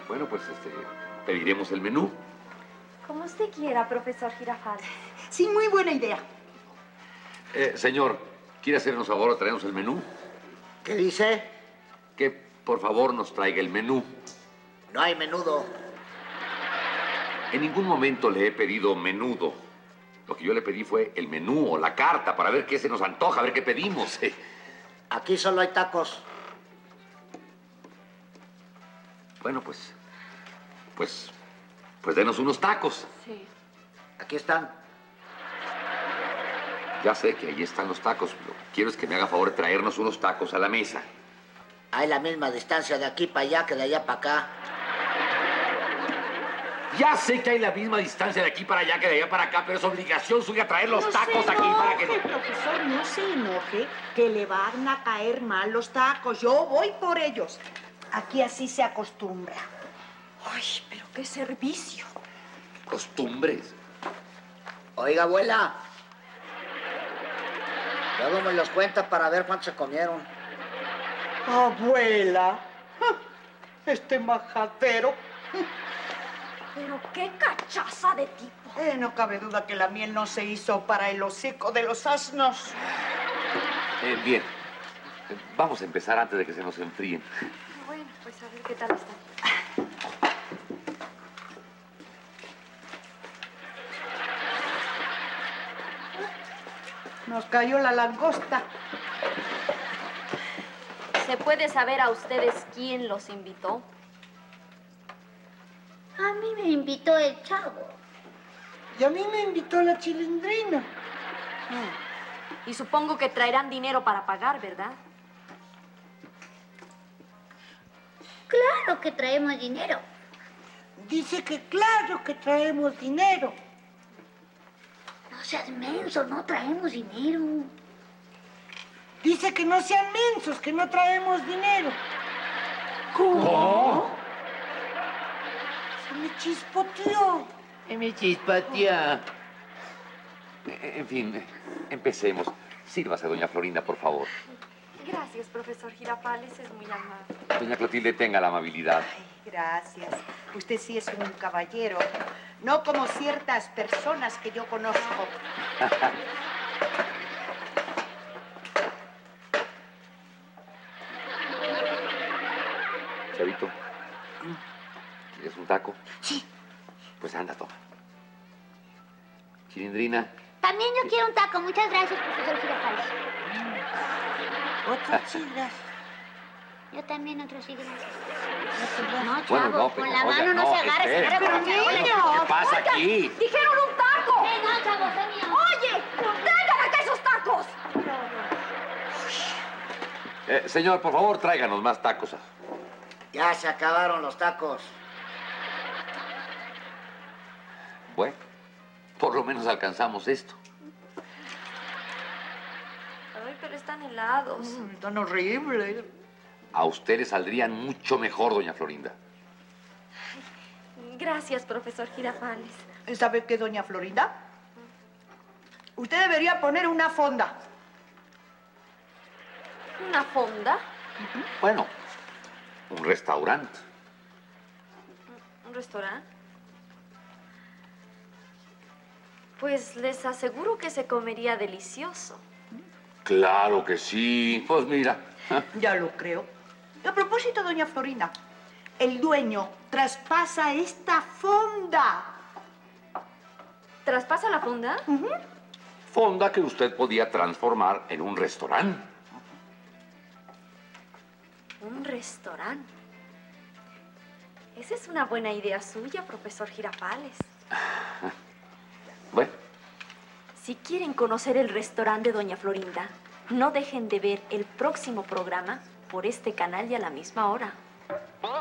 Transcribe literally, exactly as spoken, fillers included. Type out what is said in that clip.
Bueno, pues este, pediremos el menú. Como usted quiera, profesor Girafales. Sí, muy buena idea. Eh, señor, ¿quiere hacernos favor de traernos el menú? ¿Qué dice? Que por favor nos traiga el menú. No hay menudo. En ningún momento le he pedido menudo. Lo que yo le pedí fue el menú o la carta para ver qué se nos antoja, a ver qué pedimos. Aquí solo hay tacos. Bueno, pues, pues, pues denos unos tacos. Sí. Aquí están. Ya sé que ahí están los tacos. Lo que quiero es que me haga favor de traernos unos tacos a la mesa. Hay la misma distancia de aquí para allá que de allá para acá. Ya sé que hay la misma distancia de aquí para allá que de allá para acá, pero es obligación suya traer los No tacos se aquí para que... enoje, profesor, no se enoje, que le van a caer mal los tacos. Yo voy por ellos. Aquí así se acostumbra. Ay, pero qué servicio. Costumbres. Oiga, abuela. Luego me los cuenta para ver cuántos se comieron. Abuela, este majadero. Pero qué cachaza de tipo. Eh, no cabe duda que la miel no se hizo para el hocico de los asnos. Eh, bien. Eh, Vamos a empezar antes de que se nos enfríen. Bueno, pues a ver qué tal está. Nos cayó la langosta. ¿Se puede saber a ustedes quién los invitó? A mí me invitó el chavo. Y a mí me invitó la chilindrina. Y supongo que traerán dinero para pagar, ¿verdad? Claro que traemos dinero. Dice que claro que traemos dinero. No seas menso, no traemos dinero. Dice que no sean mensos, que no traemos dinero. ¿Cómo? Se me chispoteó. Me chispatea. Eh, En fin, eh, empecemos. Sírvase, doña Florinda, por favor. Gracias, profesor Girafales, es muy amable. Doña Clotilde, tenga la amabilidad. Ay, gracias. Usted sí es un caballero. No como ciertas personas que yo conozco. Chavito, ¿quieres un taco? Sí. Pues anda, toma. Chilindrina. También yo quiero un taco. Muchas gracias, profesor Girafales. Otras chicas. Yo también otro sí, gracias. No, No, chavo, Bueno, no, con pero, la oiga, mano no, no, se agarre, se espere, agarre pero con la niño. ola. ¿Qué pasa Oigan, aquí? ¡dijeron un taco! Eh, no, chavo, fue mío. ¡Oye! ¡Traigan acá esos tacos! Eh, señor, por favor, tráiganos más tacos. Ya se acabaron los tacos. Bueno, por lo menos alcanzamos esto. Ay, pero están helados. Mm, Tan horrible. A usted le saldrían mucho mejor, doña Florinda. Gracias, profesor Girafales. ¿Sabe qué, doña Florinda? Usted debería poner una fonda. ¿Una fonda? Bueno, un restaurante. ¿Un restaurante? Pues les aseguro que se comería delicioso. Claro que sí. Pues mira. Ya lo creo. A propósito, doña Florinda, el dueño traspasa esta fonda. ¿Traspasa la fonda? Fonda que usted podía transformar en un restaurante. Un restaurante. Esa es una buena idea suya, profesor Girafales. Bueno, Si quieren conocer el restaurante de doña Florinda, no dejen de ver el próximo programa por este canal y a la misma hora.